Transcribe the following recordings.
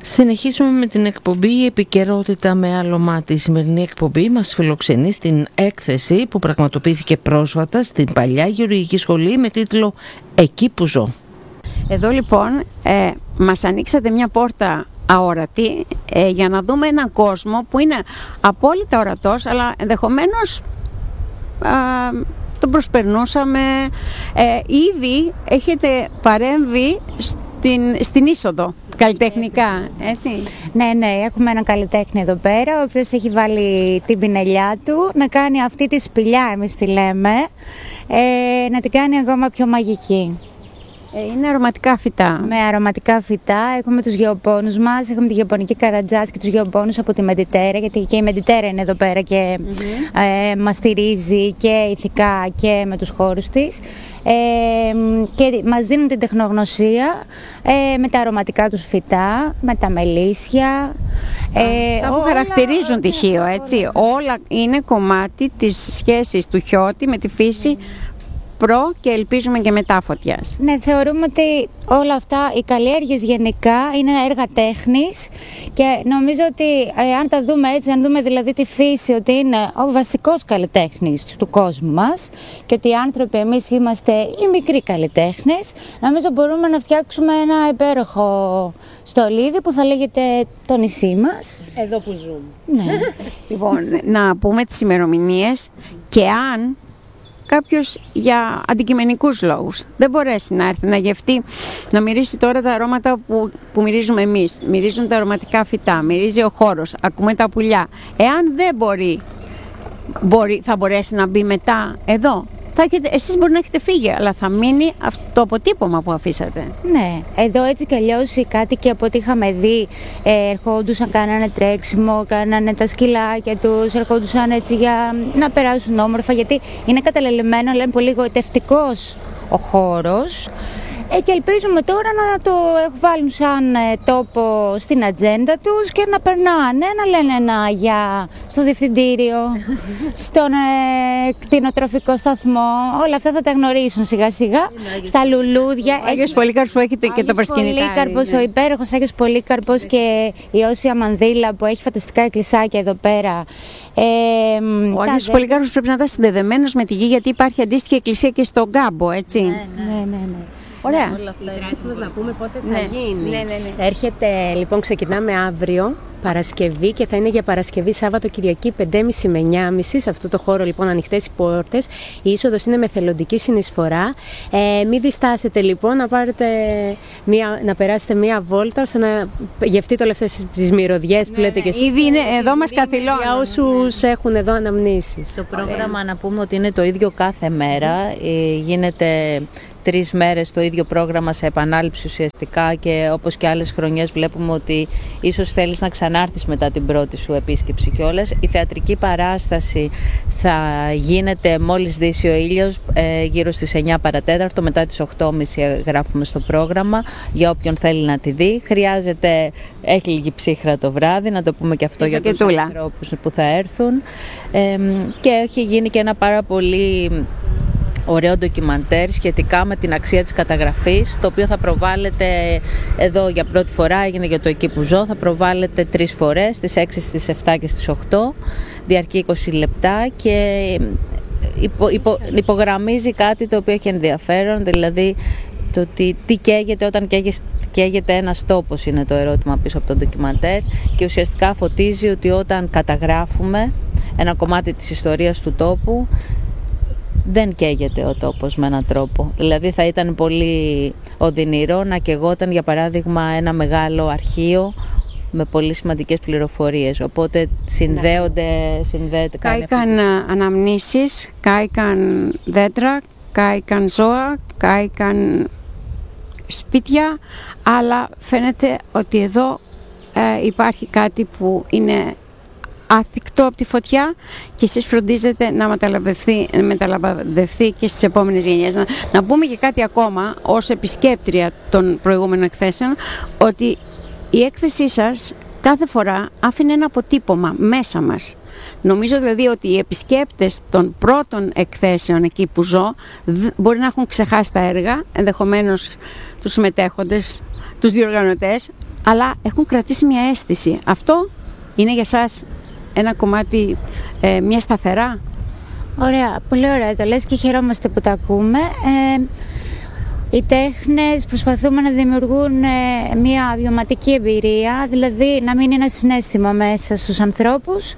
Συνεχίζουμε με την εκπομπή «Η επικαιρότητα με άλλο μάτι». Η σημερινή εκπομπή μας φιλοξενεί στην έκθεση που πραγματοποιήθηκε πρόσφατα στην Παλιά Γεωργική Σχολή με τίτλο «Εκεί που ζω». Εδώ λοιπόν μας ανοίξατε μια πόρτα αόρατη για να δούμε έναν κόσμο που είναι απόλυτα ορατός, αλλά ενδεχομένως τον προσπερνούσαμε. Ήδη έχετε παρέμβει στην είσοδο καλλιτεχνικά, έτσι. Ναι, έχουμε έναν καλλιτέχνη εδώ πέρα, ο οποίος έχει βάλει την πινελιά του να κάνει αυτή τη σπηλιά, εμείς τη λέμε, να την κάνει ακόμα πιο μαγική. Είναι αρωματικά φυτά. Με αρωματικά φυτά. Έχουμε τους γεωπόνους μας, έχουμε τη γεωπονική καρατζάς και τους γεωπόνους από τη Μεντιτέρα, γιατί και η Μεντιτέρα είναι εδώ πέρα και μας στηρίζει και ηθικά και με τους χώρους της. Και μας δίνουν την τεχνογνωσία με τα αρωματικά τους φυτά, με τα μελίσια. Που χαρακτηρίζουν τη Χίο, έτσι. Όλα είναι κομμάτι της σχέσης του Χιώτη με τη φύση και ελπίζουμε και μετά φωτιάς. Ναι, θεωρούμε ότι όλα αυτά, οι καλλιέργειες γενικά είναι έργα τέχνης και νομίζω ότι αν τα δούμε έτσι, αν δούμε δηλαδή τη φύση ότι είναι ο βασικός καλλιτέχνης του κόσμου μας και ότι οι άνθρωποι εμείς είμαστε οι μικροί καλλιτέχνες, νομίζω μπορούμε να φτιάξουμε ένα υπέροχο στολίδι που θα λέγεται το νησί μας. Εδώ που ζούμε. Ναι. Λοιπόν, να πούμε τις ημερομηνίες και αν κάποιος για αντικειμενικούς λόγους δεν μπορέσει να έρθει να γευτεί, να μυρίσει τώρα τα αρώματα που μυρίζουμε εμείς, μυρίζουν τα αρωματικά φυτά, μυρίζει ο χώρος, ακούμε τα πουλιά. Εάν δεν μπορεί, θα μπορέσει να μπει μετά εδώ. Εσείς μπορεί να έχετε φύγει, αλλά θα μείνει αυτό το αποτύπωμα που αφήσατε. Ναι, εδώ έτσι κι αλλιώς οι κάτοικοι από ό,τι είχαμε δει ερχόντουσαν, κάνανε τρέξιμο, κάνανε τα σκυλάκια τους, ερχόντουσαν έτσι για να περάσουν όμορφα, γιατί είναι καταλελειμμένο, αλλά είναι πολύ γοητευτικός ο χώρος. Και ελπίζουμε τώρα να το βάλουν σαν τόπο στην ατζέντα τους και να περνάνε, να λένε ένα γεια στο διευθυντήριο, στον κτηνοτροφικό σταθμό. Όλα αυτά θα τα γνωρίσουν σιγά σιγά, στα λουλούδια. Ο Άγιος Πολύκαρπος που έχετε και το προσκυνητάρι. Ο υπέροχος Άγιος Πολύκαρπος και η Όσια Μανδύλα που έχει φανταστικά εκκλησάκια εδώ πέρα. Ο Άγιος Πολύκαρπος πρέπει να ήταν συνδεδεμένος με τη γη, γιατί υπάρχει αντίστοιχη εκκλησία και στον Κάμπο, έτσι. Ναι. Ωραία. Όλα αυτά. Η δράση μας να πούμε πότε θα γίνει. Ναι. Έρχεται, λοιπόν, ξεκινάμε αύριο Παρασκευή και θα είναι για Παρασκευή, Σάββατο, Κυριακή 5.30 με 9.30. Σε αυτό το χώρο λοιπόν ανοιχτές οι πόρτες. Η είσοδος είναι με θελοντική συνεισφορά. Μην διστάσετε λοιπόν να περάσετε μία βόλτα ώστε να γευτείτε όλες αυτές τις μυρωδιές που λέτε και εσείς. Ήδη είναι εδώ μας καθυλώνουν. Για όσους έχουν εδώ αναμνήσεις. Το πρόγραμμα να πούμε ότι είναι το ίδιο κάθε μέρα. Γίνεται 3 μέρες το ίδιο πρόγραμμα σε επανάληψη ουσιαστικά και όπως και άλλες χρονιές βλέπουμε ότι ίσως θέλεις να ξανάρθεις μετά την πρώτη σου επίσκεψη κιόλας. Η θεατρική παράσταση θα γίνεται μόλις δύσει ο ήλιος γύρω στις 9 παρατέταρτο, μετά τις 8.30 γράφουμε στο πρόγραμμα για όποιον θέλει να τη δει. Έχει λίγη ψύχρα το βράδυ, να το πούμε και αυτό για τους ανθρώπους που θα έρθουν. Και έχει γίνει και ένα πάρα πολύ ωραίο ντοκιμαντέρ σχετικά με την αξία της καταγραφής, το οποίο θα προβάλλεται εδώ για πρώτη φορά, έγινε για το Εκεί που ζω, θα προβάλλεται 3 φορές, στις 6, στις 7 και στις 8, διαρκεί 20 λεπτά και υπογραμμίζει κάτι το οποίο έχει ενδιαφέρον, δηλαδή το τι καίγεται όταν καίγεται ένας τόπος, είναι το ερώτημα πίσω από το ντοκιμαντέρ, και ουσιαστικά φωτίζει ότι όταν καταγράφουμε ένα κομμάτι της ιστορίας του τόπου, δεν καίγεται ο τόπος με έναν τρόπο. Δηλαδή θα ήταν πολύ οδυνηρό να καιγόταν για παράδειγμα ένα μεγάλο αρχείο με πολύ σημαντικές πληροφορίες. Οπότε συνδέεται. Κάηκαν αναμνήσεις, κάηκαν δέντρα, κάηκαν ζώα, κάηκαν σπίτια, αλλά φαίνεται ότι εδώ υπάρχει κάτι που είναι άθικτο από τη φωτιά και εσείς φροντίζετε να μεταλαμπαδευτεί και στις επόμενες γενιές. Να πούμε και κάτι ακόμα ως επισκέπτρια των προηγούμενων εκθέσεων, ότι η έκθεσή σας κάθε φορά άφηνε ένα αποτύπωμα μέσα μας. Νομίζω δηλαδή ότι οι επισκέπτες των πρώτων εκθέσεων Εκεί που ζω μπορεί να έχουν ξεχάσει τα έργα, ενδεχομένως τους συμμετέχοντες, τους διοργανωτές, αλλά έχουν κρατήσει μια αίσθηση. Αυτό είναι για σας ένα κομμάτι, μια σταθερά? Ωραία, πολύ ωραία το λες και χαιρόμαστε που τα ακούμε. Οι τέχνες προσπαθούμε να δημιουργούν μια βιωματική εμπειρία, δηλαδή να μείνει ένα συναίσθημα μέσα στους ανθρώπους.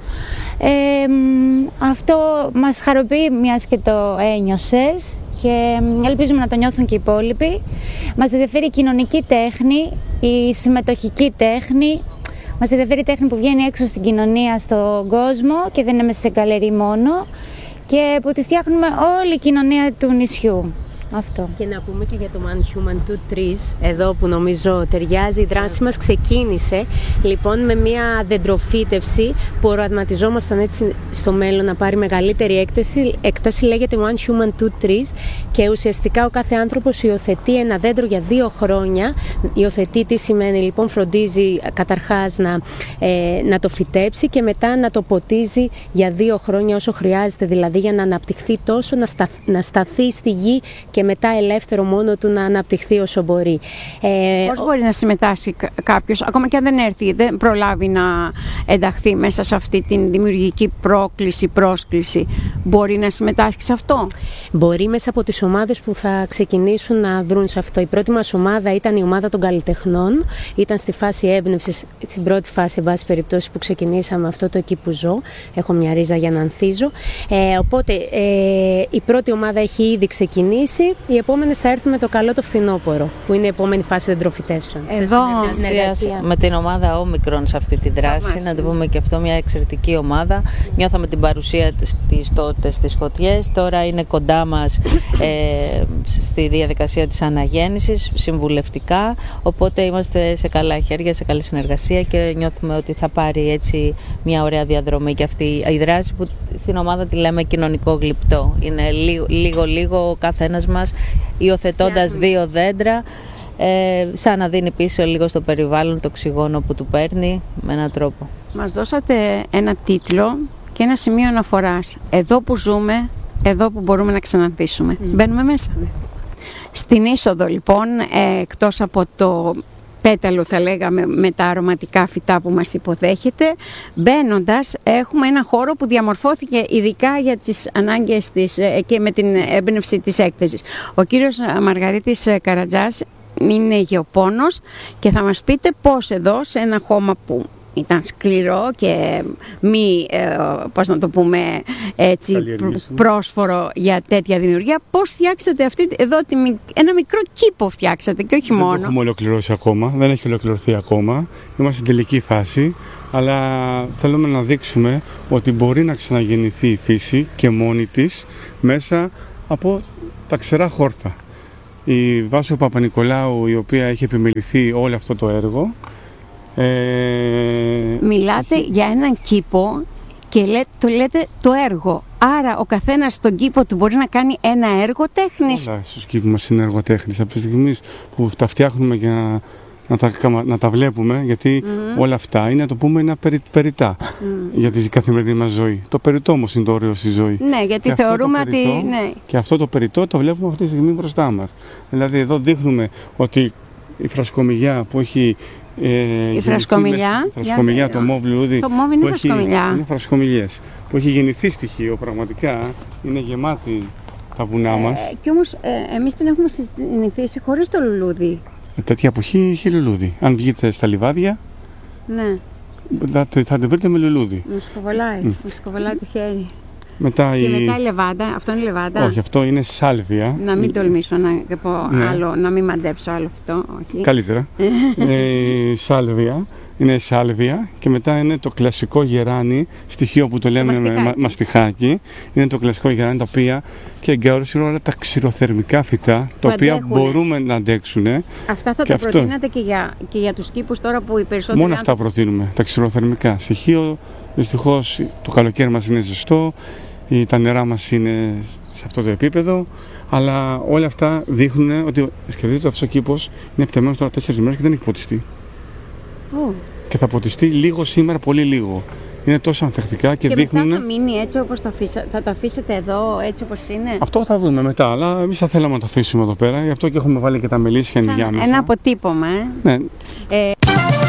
Αυτό μας χαροποιεί, μιας και το ένιωσες, και ελπίζουμε να το νιώθουν και οι υπόλοιποι. Μας ενδιαφέρει η κοινωνική τέχνη, η συμμετοχική τέχνη. Μας ενδιαφέρει η τέχνη που βγαίνει έξω στην κοινωνία, στον κόσμο και δεν είναι μέσα σε γκαλερί μόνο, και που τη φτιάχνουμε όλη η κοινωνία του νησιού. Αυτό. Και να πούμε και για το One Human Two Trees, εδώ που νομίζω ταιριάζει. Η δράση μας ξεκίνησε λοιπόν με μια δεντροφύτευση που οραματιζόμασταν έτσι στο μέλλον να πάρει μεγαλύτερη έκταση. Λέγεται One Human Two Trees και ουσιαστικά ο κάθε άνθρωπος υιοθετεί ένα δέντρο για 2 χρόνια. Υιοθετεί τι σημαίνει λοιπόν? Φροντίζει καταρχάς να το φυτέψει και μετά να το ποτίζει για 2 χρόνια όσο χρειάζεται, δηλαδή για να αναπτυχθεί τόσο, να σταθεί στη γη και μετά ελεύθερο μόνο του να αναπτυχθεί όσο μπορεί. Πώς μπορεί να συμμετάσχει κάποιος, ακόμα και αν δεν έρθει, δεν προλάβει να ενταχθεί μέσα σε αυτή την δημιουργική πρόσκληση, μπορεί να συμμετάσχει σε αυτό? Μπορεί μέσα από τις ομάδες που θα ξεκινήσουν να δρουν σε αυτό. Η πρώτη μας ομάδα ήταν η ομάδα των καλλιτεχνών, ήταν στη φάση έμπνευσης, στην πρώτη φάση, εν πάση περιπτώσει, που ξεκινήσαμε αυτό το «Εκεί που ζω». Έχω μια ρίζα για να ανθίζω. Οπότε η πρώτη ομάδα έχει ήδη ξεκινήσει. Οι επόμενες θα έρθουν με το καλό το φθινόπωρο, που είναι η επόμενη φάση δεντροφυτεύσεων. Εδώ με την ομάδα Όμικρον σε αυτή τη δράση, να το πούμε και αυτό, μια εξαιρετική ομάδα. Νιώθαμε την παρουσία της τότε στις φωτιές, τώρα είναι κοντά μας στη διαδικασία της αναγέννησης, συμβουλευτικά, οπότε είμαστε σε καλά χέρια, σε καλή συνεργασία και νιώθουμε ότι θα πάρει έτσι μια ωραία διαδρομή και αυτή η δράση που στην ομάδα τη λέμε κοινωνικό γλυπτό. Είναι λίγο ο καθένας μας υιοθετώντας 2 δέντρα, σαν να δίνει πίσω λίγο στο περιβάλλον το οξυγόνο που του παίρνει με έναν τρόπο. Μας δώσατε ένα τίτλο και ένα σημείο αναφοράς. Εδώ που ζούμε, εδώ που μπορούμε να ξαναρθίσουμε. Μπαίνουμε μέσα. Στην είσοδο λοιπόν, εκτός από το πέταλο θα λέγαμε με τα αρωματικά φυτά που μας υποδέχεται, μπαίνοντας έχουμε ένα χώρο που διαμορφώθηκε ειδικά για τις ανάγκες της και με την έμπνευση της έκθεσης. Ο κύριος Μαργαρίτης Καρατζάς είναι γεωπόνος και θα μας πείτε πώς εδώ σε ένα χώμα που ήταν σκληρό και μη, πώς να το πούμε έτσι, πρόσφορο για τέτοια δημιουργία, πώς φτιάξατε αυτή εδώ, ένα μικρό κήπο φτιάξατε και όχι μόνο? Δεν το έχουμε ολοκληρώσει ακόμα, δεν έχει ολοκληρωθεί ακόμα, είμαστε στην τελική φάση, αλλά θέλουμε να δείξουμε ότι μπορεί να ξαναγεννηθεί η φύση και μόνη της μέσα από τα ξερά χόρτα. Η Βάσο Παπα-Νικολάου, η οποία έχει επιμεληθεί όλο αυτό το έργο. Μιλάτε για έναν κήπο και το λέτε το έργο. Άρα ο καθένας στον κήπο του μπορεί να κάνει ένα έργο τέχνης. Όλα στους κήπους μας είναι έργο τέχνης. Από τη στιγμή που τα φτιάχνουμε για να τα βλέπουμε, γιατί όλα αυτά είναι, να το πούμε, είναι περιτά για τη καθημερινή μας ζωή. Το περιττό όμως είναι το ωραίο στη ζωή. Ναι, γιατί και θεωρούμε ότι... Ναι. Και αυτό το περιττό το βλέπουμε αυτή τη στιγμή μπροστά μας. Δηλαδή εδώ δείχνουμε ότι η φρασκομηλιά που έχει... η φρασκομηλιά, το μόβ λουλούδι. Το μόβ είναι φρασκομηλιά. Είναι φρασκομηλιές που έχει γεννηθεί στοιχείο, πραγματικά είναι γεμάτη τα βουνά μας. Κι όμως εμείς την έχουμε συνηθίσει χωρίς το λουλούδι. Τέτοια εποχή είχε λουλούδι. Αν βγείτε στα λιβάδια, ναι, θα την βρείτε με λουλούδι. Με σκοβολάει το χέρι. Και μετά η λεβάντα, αυτό είναι λεβάντα. Όχι, αυτό είναι σάλβια. Να μην τολμήσω να πω άλλο, να μην μαντέψω άλλο αυτό. Όχι. Καλύτερα. Σάλβια. Είναι σάλβια και μετά είναι το κλασικό γεράνι, στοιχείο που το λέμε μαστιχάκι. Είναι το κλασικό γεράνι, τα οποία και εγκαίρως είναι όλα τα ξηροθερμικά φυτά, τα οποία μπορούμε να αντέξουν. Αυτά θα τα προτείνατε και για τους κήπους τώρα που οι περισσότεροι... Μόνο αυτά προτείνουμε, τα ξηροθερμικά. Στοιχείο, δυστυχώς το καλοκαίρι μας είναι ζεστό, τα νερά μας είναι σε αυτό το επίπεδο, αλλά όλα αυτά δείχνουν ότι σκεφτείτε αυτός ο κήπος είναι εκτεμένος τώρα 4 μέρες και δεν έχει ποτιστεί. Και θα ποτιστεί λίγο σήμερα, πολύ λίγο. Είναι τόσο ανθεκτικά και δείχνουν... μετά θα μείνει έτσι όπως θα τα αφήσετε εδώ, έτσι όπως είναι? Αυτό θα δούμε μετά, αλλά εμείς θα θέλαμε να το αφήσουμε εδώ πέρα, γι' αυτό και έχουμε βάλει και τα μελίσια νυγιά μέσα. Ένα αποτύπωμα, Ναι.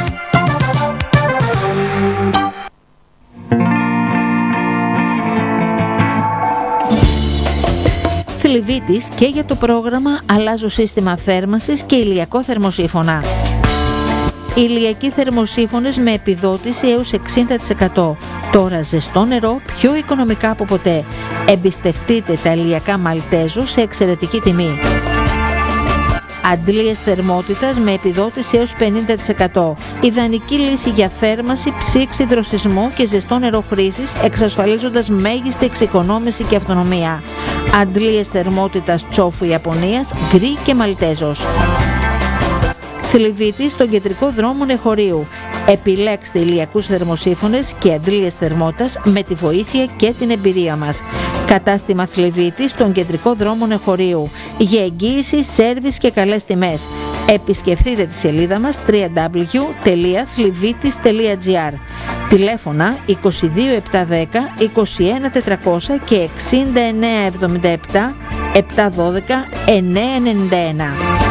Θλιβίτης και για το πρόγραμμα «Αλλάζω σύστημα θέρμανσης και ηλιακό θερμοσύφωνα». Ηλιακοί θερμοσύφωνες με επιδότηση έως 60%. Τώρα ζεστό νερό πιο οικονομικά από ποτέ. Εμπιστευτείτε τα ηλιακά Μαλτέζο σε εξαιρετική τιμή. Αντλίες θερμότητας με επιδότηση έως 50%. Ιδανική λύση για θέρμανση, ψήξη, δροσισμό και ζεστό νερό χρήσης, εξασφαλίζοντας μέγιστη εξοικονόμηση και αυτονομία. Αντλίες θερμότητας Τσόφου Ιαπωνίας, γκρι και Μαλτέζος. Θλιβίτη στον κεντρικό δρόμο Νεχωρίου. Επιλέξτε ηλιακούς θερμοσύφωνες και αντλίες θερμότητας με τη βοήθεια και την εμπειρία μας. Κατάστημα Θλιβίτη στον κεντρικό δρόμο Νεχωρίου. Για εγγύηση, σέρβις και καλές τιμές. Επισκεφτείτε τη σελίδα μας www.thlivitis.gr. Τηλέφωνα 22710 21400 και 6977 712 991.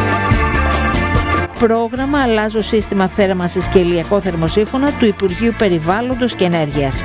Πρόγραμμα «Αλλάζω σύστημα θέρμανσης και ηλιακό θερμοσύφωνα» του Υπουργείου Περιβάλλοντος και Ενέργειας.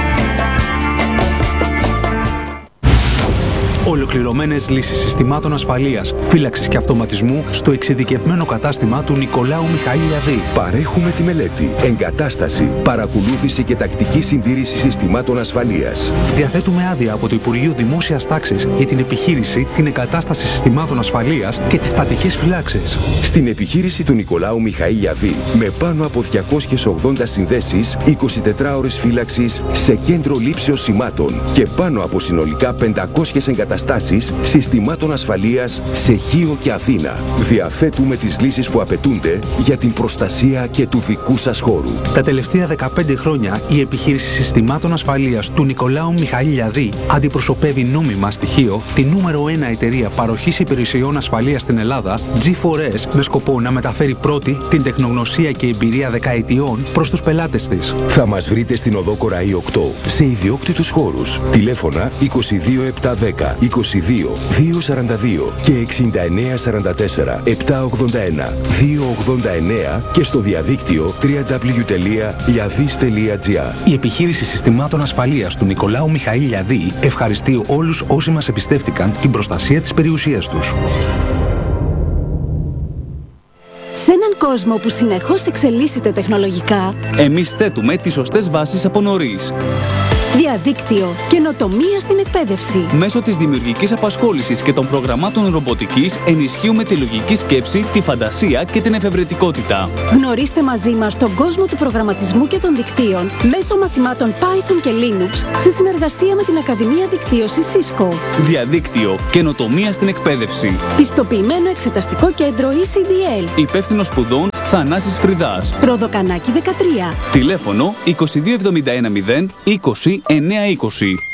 Ολοκληρωμένες λύσεις συστημάτων ασφαλείας, φύλαξης και αυτοματισμού στο εξειδικευμένο κατάστημα του Νικολάου Μιχαήλιαδη. Παρέχουμε τη μελέτη, εγκατάσταση, παρακολούθηση και τακτική συντήρηση συστημάτων ασφαλείας. Διαθέτουμε άδεια από το Υπουργείο Δημόσιας Τάξης για την επιχείρηση, την εγκατάσταση συστημάτων ασφαλείας και τις στατικές φυλάξεις. Στην επιχείρηση του Νικολάου Μιχαήλιαδη, με πάνω από 280 συνδέσεις, 24 ώρες φύλαξης σε κέντρο λήψεως σημάτων και πάνω από συνολικά 500 εγκαταστάσεις συστημάτων ασφαλείας σε Χίο και Αθήνα. Διαθέτουμε τις λύσεις που απαιτούνται για την προστασία και του δικού σας χώρου. Τα τελευταία 15 χρόνια η επιχείρηση συστημάτων ασφαλείας του Νικολάου Μιχαήλιαδη αντιπροσωπεύει νόμιμα στοιχείο τη νούμερο 1 εταιρεία παροχής υπηρεσιών ασφαλείας στην Ελλάδα, G4S, με σκοπό να μεταφέρει πρώτη την τεχνογνωσία και εμπειρία δεκαετιών προς τους πελάτες της. Θα μας βρείτε στην οδό Κοραή 8 σε ιδιόκτητους χώρους. Τηλέφωνα 22710 22 242 και 6944 781 289 και στο διαδίκτυο www.liadis.gr. Η επιχείρηση συστημάτων ασφαλείας του Νικολάου Μιχαήλιαδη ευχαριστεί όλους όσοι μας εμπιστεύτηκαν την προστασία της περιουσίας τους. Σε έναν κόσμο που συνεχώς εξελίσσεται τεχνολογικά, εμείς θέτουμε τις σωστές βάσεις από νωρίς. Διαδίκτυο, καινοτομία στην εκπαίδευση. Μέσω της δημιουργικής απασχόλησης και των προγραμμάτων ρομποτικής ενισχύουμε τη λογική σκέψη, τη φαντασία και την εφευρετικότητα. Γνωρίστε μαζί μας τον κόσμο του προγραμματισμού και των δικτύων μέσω μαθημάτων Python και Linux σε συνεργασία με την Ακαδημία Δικτύωσης Cisco. Διαδίκτυο, καινοτομία στην εκπαίδευση. Πιστοποιημένο εξεταστικό κέντρο ECDL. Υπεύθυνος σπουδών Θανάσης Φρυδάς. Προδοκανάκι 13. Τηλέφωνο 2271 0 20 920.